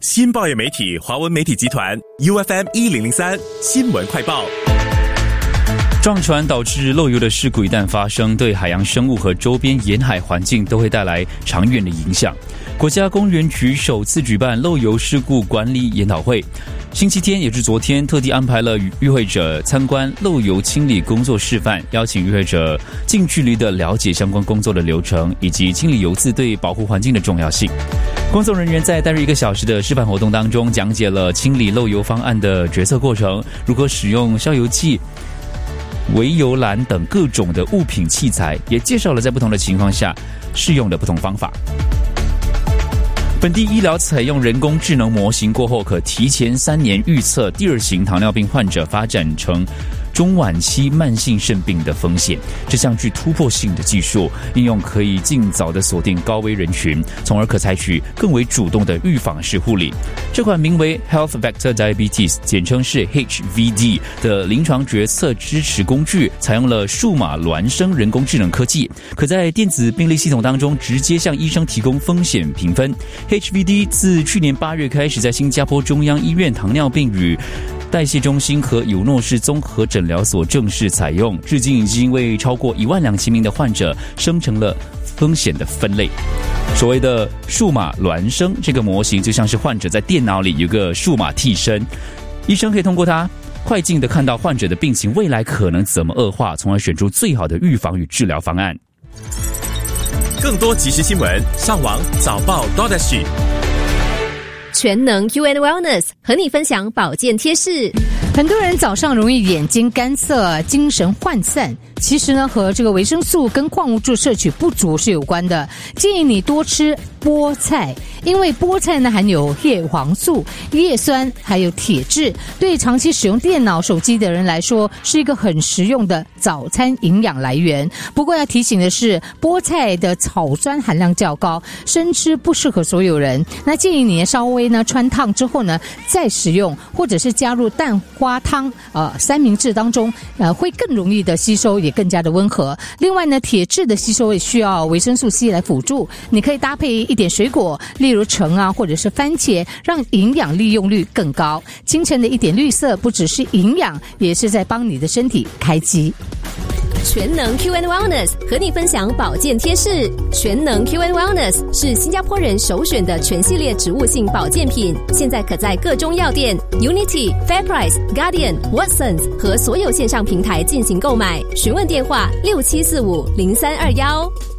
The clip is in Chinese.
新报业媒体华文媒体集团 UFM 1003新闻快报。 撞船导致漏油的事故一旦发生，对海洋生物和周边沿海环境都会带来长远的影响。国家公园局首次举办漏油事故管理研讨会，星期天也是昨天，特地安排了与会者参观漏油清理工作示范，邀请与会者近距离的了解相关工作的流程以及清理油渍对保护环境的重要性。工作人员在单日1个小时的示范活动当中，讲解了清理漏油方案的决策过程，如何使用消油器、围油篮等各种的物品器材，也介绍了在不同的情况下适用的不同方法。本地医疗采用人工智能模型过后，可提前3年预测第2型糖尿病患者发展成中晚期慢性肾病的风险。这项具突破性的技术应用可以尽早的锁定高危人群，从而可采取更为主动的预防式护理。这款名为 Health Vector Diabetes， 简称是 HVD 的临床决策支持工具，采用了数码孪生人工智能科技，可在电子病历系统当中直接向医生提供风险评分。HVD 自去年8月开始在新加坡中央医院糖尿病与代谢中心和有诺氏综合诊疗所正式采用，至今已经为超过12000名的患者生成了风险的分类。所谓的数码孪生这个模型，就像是患者在电脑里有个数码替身，医生可以通过它快进的看到患者的病情未来可能怎么恶化，从而选出最好的预防与治疗方案。 更多即时新闻，上网早报 .sg。 全能 UN Wellness 和你分享保健贴士。 很多人早上容易眼睛干涩、精神涣散，其实呢和这个维生素跟矿物质摄取不足是有关的。建议你多吃菠菜，因为菠菜呢含有叶黄素、叶酸还有铁质，对长期使用电脑、手机的人来说是一个很实用的早餐营养来源。不过要提醒的是，菠菜的草酸含量较高，生吃不适合所有人。那建议你稍微呢穿烫之后呢再食用，或者是加入蛋花汤三明治当中，会更容易的吸收，也更加的温和。另外呢，铁质的吸收也需要维生素 C 来辅助，你可以搭配一点水果，例如橙啊或者是番茄，让营养利用率更高。清晨的一点绿色不只是营养，也是在帮你的身体开机。 全能 QN Wellness 和你分享保健贴士。全能 QN Wellness 是新加坡人首选的全系列植物性保健品，现在可在各中药店、Unity、FairPrice、Guardian、Watsons 和所有线上平台进行购买。询问电话67450321。